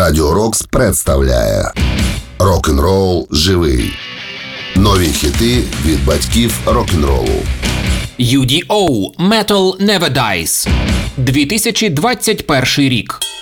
Радіо Рокс представляє Рок-н-рол живий. Нові хіти від батьків рок-н-ролу. UDO – Metal Never Dies. 2021 рік.